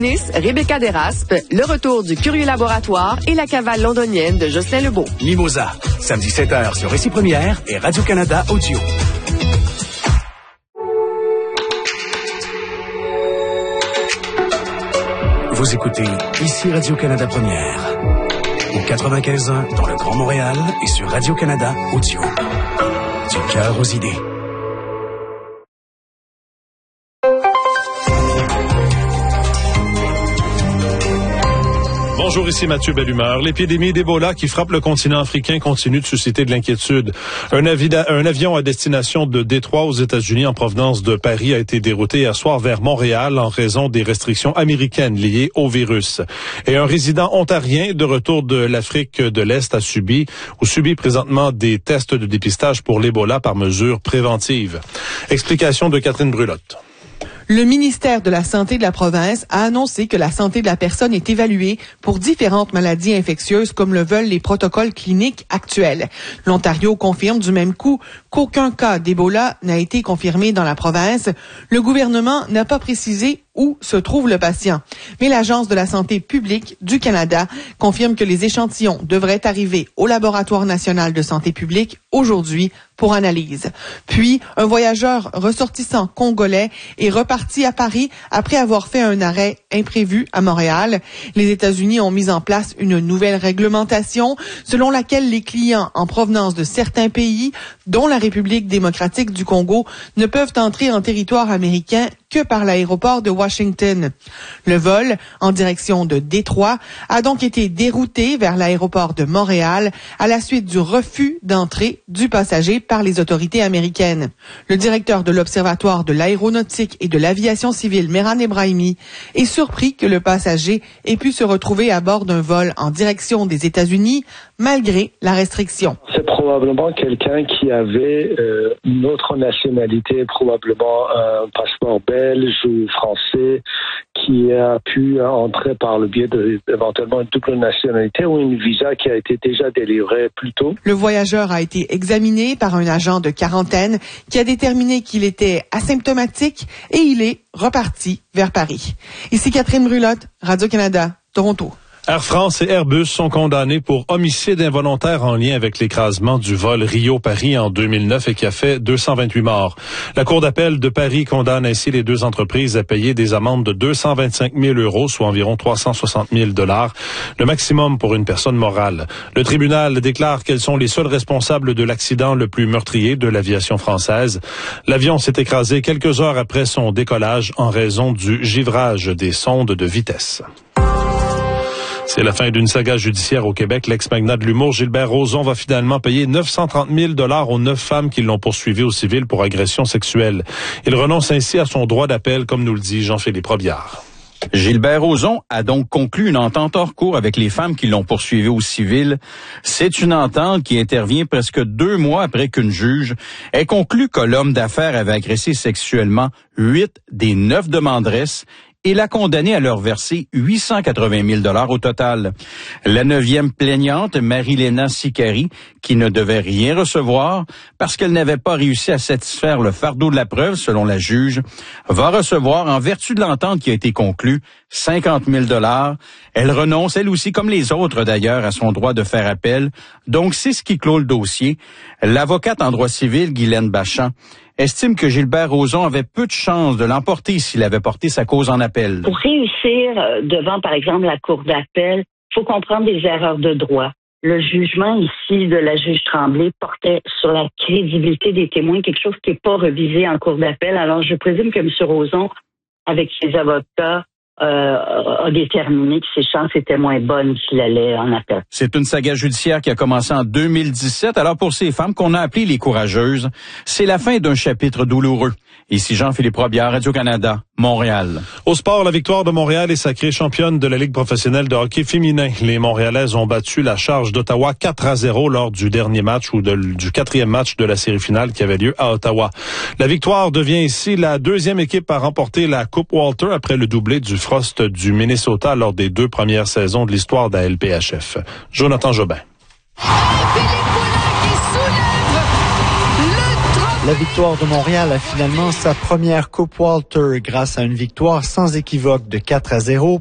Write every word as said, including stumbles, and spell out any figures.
Nice, Rebecca Deraspe, le retour du Curieux Laboratoire et la cavale londonienne de Jocelyn Lebeau. Mimosa, samedi sept heures sur Récit Première et Radio-Canada Audio. Vous écoutez ici Radio-Canada Première. Au quatre-vingt-quinze ans dans le Grand Montréal et sur Radio-Canada Audio. Du cœur aux idées. Bonjour, ici Mathieu Bellumeur. L'épidémie d'Ebola qui frappe le continent africain continue de susciter de l'inquiétude. Un, avida- un avion à destination de Détroit aux États-Unis en provenance de Paris a été dérouté hier soir vers Montréal en raison des restrictions américaines liées au virus. Et un résident ontarien de retour de l'Afrique de l'Est a subi ou subit présentement des tests de dépistage pour l'Ebola par mesure préventive. Explication de Catherine Brulotte. Le ministère de la Santé de la province a annoncé que la santé de la personne est évaluée pour différentes maladies infectieuses comme le veulent les protocoles cliniques actuels. L'Ontario confirme du même coup qu'aucun cas d'Ebola n'a été confirmé dans la province. Le gouvernement n'a pas précisé où se trouve le patient. Mais l'Agence de la santé publique du Canada confirme que les échantillons devraient arriver au Laboratoire national de santé publique aujourd'hui pour analyse. Puis, un voyageur ressortissant congolais est reparti à Paris après avoir fait un arrêt imprévu à Montréal. Les États-Unis ont mis en place une nouvelle réglementation selon laquelle les clients en provenance de certains pays, dont la République démocratique du Congo, ne peuvent entrer en territoire américain que par l'aéroport de Washington. Le vol, en direction de Détroit, a donc été dérouté vers l'aéroport de Montréal à la suite du refus d'entrée du passager par les autorités américaines. Le directeur de l'Observatoire de l'aéronautique et de l'aviation civile, Mehran Ebrahimi, est surpris que le passager ait pu se retrouver à bord d'un vol en direction des États-Unis malgré la restriction. C'est probablement quelqu'un qui avait euh, une autre nationalité, probablement un passeport belge ou français, qui a pu entrer par le biais de, éventuellement, une double nationalité ou une visa qui a été déjà délivrée plus tôt. Le voyageur a été examiné par un agent de quarantaine qui a déterminé qu'il était asymptomatique et il est reparti vers Paris. Ici Catherine Brulotte, Radio-Canada, Toronto. Air France et Airbus sont condamnés pour homicide involontaire en lien avec l'écrasement du vol Rio-Paris en deux mille neuf et qui a fait deux cent vingt-huit morts. La Cour d'appel de Paris condamne ainsi les deux entreprises à payer des amendes de deux cent vingt-cinq mille euros, soit environ trois cent soixante mille dollars, le maximum pour une personne morale. Le tribunal déclare qu'elles sont les seules responsables de l'accident le plus meurtrier de l'aviation française. L'avion s'est écrasé quelques heures après son décollage en raison du givrage des sondes de vitesse. C'est la fin d'une saga judiciaire au Québec. L'ex-magnat de l'humour Gilbert Rozon va finalement payer neuf cent trente mille dollars aux neuf femmes qui l'ont poursuivi au civil pour agression sexuelle. Il renonce ainsi à son droit d'appel, comme nous le dit Jean-Philippe Robillard. Gilbert Rozon a donc conclu une entente hors cours avec les femmes qui l'ont poursuivi au civil. C'est une entente qui intervient presque deux mois après qu'une juge ait conclu que l'homme d'affaires avait agressé sexuellement huit des neuf demanderesses et l'a condamné à leur verser huit cent quatre-vingt mille dollars au total. La neuvième plaignante, Marie-Léna Sicari, qui ne devait rien recevoir parce qu'elle n'avait pas réussi à satisfaire le fardeau de la preuve, selon la juge, va recevoir, en vertu de l'entente qui a été conclue, cinquante mille dollars. Elle renonce, elle aussi, comme les autres d'ailleurs, à son droit de faire appel. Donc, c'est ce qui clôt le dossier. L'avocate en droit civil, Guylaine Bachand, estime que Gilbert Rozon avait peu de chances de l'emporter s'il avait porté sa cause en appel. Pour réussir devant, par exemple, la Cour d'appel, il faut comprendre des erreurs de droit. Le jugement ici de la juge Tremblay portait sur la crédibilité des témoins, quelque chose qui n'est pas revisé en Cour d'appel. Alors, je présume que M. Rozon, avec ses avocats, Euh, a déterminé que ses chances étaient moins bonnes s'il allait en appel. C'est une saga judiciaire qui a commencé en deux mille dix-sept. Alors pour ces femmes qu'on a appelées les courageuses, c'est la fin d'un chapitre douloureux. Ici Jean-Philippe Robillard, Radio-Canada, Montréal. Au sport, la victoire de Montréal est sacrée championne de la Ligue professionnelle de hockey féminin. Les Montréalaises ont battu la Charge d'Ottawa quatre à zéro lors du dernier match ou de, du quatrième match de la série finale qui avait lieu à Ottawa. La victoire devient ici la deuxième équipe à remporter la Coupe Walter après le doublé du Frost du Minnesota lors des deux premières saisons de l'histoire de la L P H F. Jonathan Jobin. Philippe Poulin qui soulève le trophée La victoire de Montréal a finalement sa première Coupe Walter grâce à une victoire sans équivoque de quatre à zéro